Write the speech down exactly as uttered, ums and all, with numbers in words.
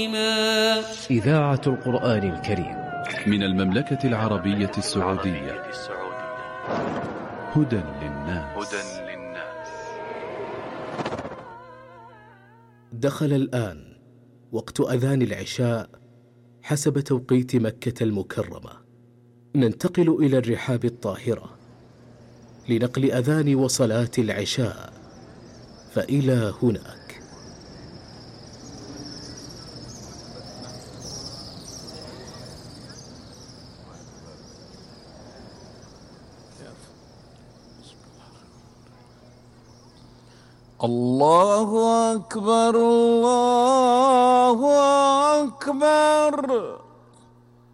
إذاعة القرآن الكريم من المملكة العربية السعودية. هدى للناس. دخل الآن وقت أذان العشاء حسب توقيت مكة المكرمة. ننتقل إلى الرحاب الطاهرة لنقل أذان وصلاة العشاء، فإلى هناك. الله أكبر، الله أكبر.